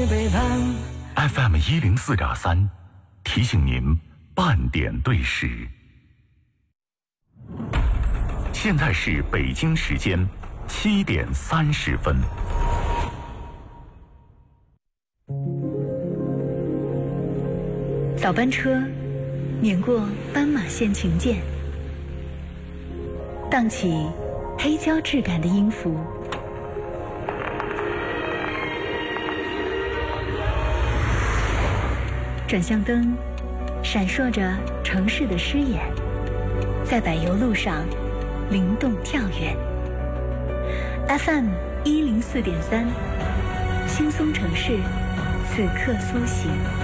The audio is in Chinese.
你背叛。 FM 104.3，提醒您半点对时。现在是北京时间7点30分。 早班车碾过斑马线琴键，荡起黑胶质感的音符。转向灯闪烁着城市的诗眼，在柏油路上灵动跳跃。FM 104.3，轻松城市，此刻苏醒。